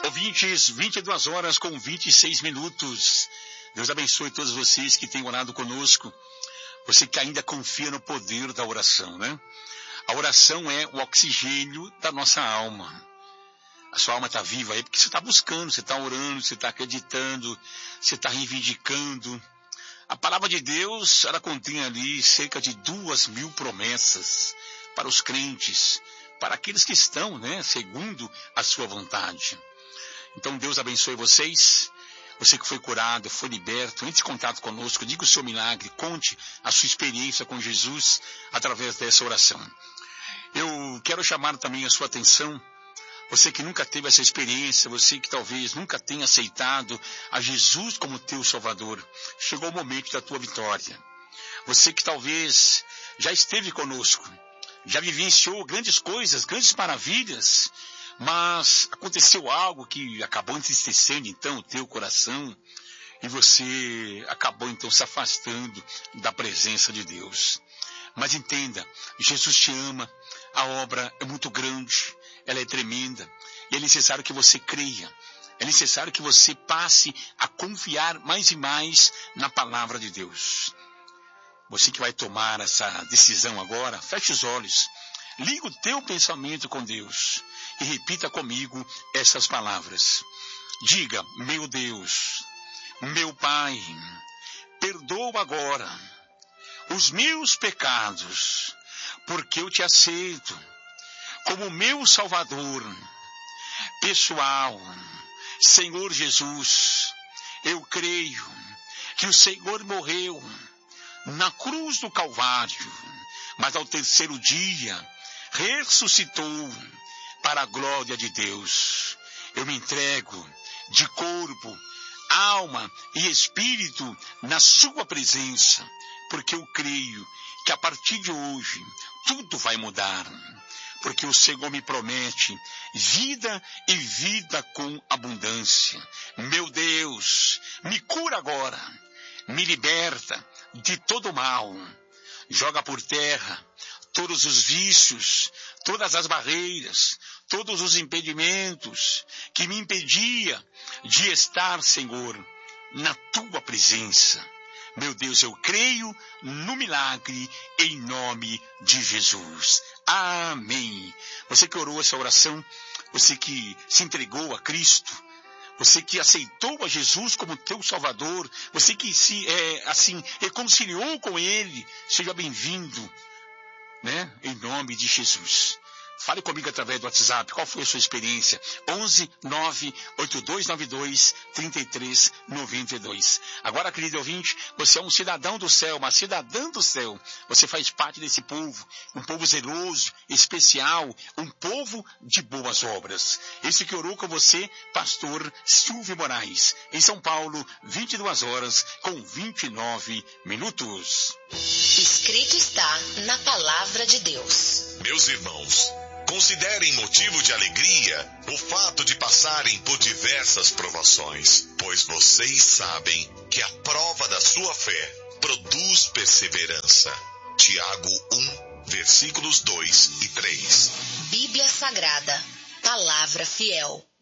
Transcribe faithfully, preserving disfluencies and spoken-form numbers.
Ouvintes, vinte e duas horas com vinte e seis minutos. Deus abençoe todos vocês que têm orado conosco. Você que ainda confia no poder da oração, né? A oração é o oxigênio da nossa alma. A sua alma está viva aí porque você está buscando, você está orando, você está acreditando, você está reivindicando. A palavra de Deus, ela contém ali cerca de duas mil promessas para os crentes, para aqueles que estão, né, segundo a sua vontade. Então Deus abençoe vocês. Você que foi curado, foi liberto, entre em contato conosco, diga o seu milagre, conte a sua experiência com Jesus através dessa oração. Eu quero chamar também a sua atenção, você que nunca teve essa experiência, você que talvez nunca tenha aceitado a Jesus como teu Salvador, chegou o momento da tua vitória. Você que talvez já esteve conosco, já vivenciou grandes coisas, grandes maravilhas, mas aconteceu algo que acabou entristecendo então o teu coração e você acabou então se afastando da presença de Deus. Mas entenda, Jesus te ama, a obra é muito grande, ela é tremenda e é necessário que você creia, é necessário que você passe a confiar mais e mais na palavra de Deus. Você que vai tomar essa decisão agora, feche os olhos, liga o teu pensamento com Deus e repita comigo essas palavras. Diga, meu Deus, meu Pai, perdoa agora os meus pecados, porque eu te aceito como meu Salvador pessoal. Senhor Jesus, eu creio que o Senhor morreu na cruz do Calvário, mas ao terceiro dia ressuscitou para a glória de Deus. Eu me entrego de corpo, alma e espírito na sua presença, porque eu creio que a partir de hoje tudo vai mudar, porque o Senhor me promete vida e vida com abundância. Meu Deus, me cura agora, me liberta de todo mal, joga por terra todos os vícios, todas as barreiras, todos os impedimentos que me impedia de estar, Senhor, na tua presença. Meu Deus, eu creio no milagre em nome de Jesus. Amém. Você que orou essa oração, você que se entregou a Cristo, você que aceitou a Jesus como teu Salvador, você que se, é, assim, reconciliou com Ele, seja bem-vindo, né? Em nome de Jesus. Fale comigo através do WhatsApp. Qual foi a sua experiência? onze nove oito dois nove dois três três nove dois. Agora, querido ouvinte, você é um cidadão do céu, uma cidadã do céu. Você faz parte desse povo, um povo zeloso, especial, um povo de boas obras. Esse que orou com você, pastor Silvio Moraes, em São Paulo, vinte e duas horas com vinte e nove minutos. Escrito está na palavra de Deus. Meus irmãos, considerem motivo de alegria o fato de passarem por diversas provações, pois vocês sabem que a prova da sua fé produz perseverança. Tiago um, versículos dois e três. Bíblia Sagrada, palavra fiel.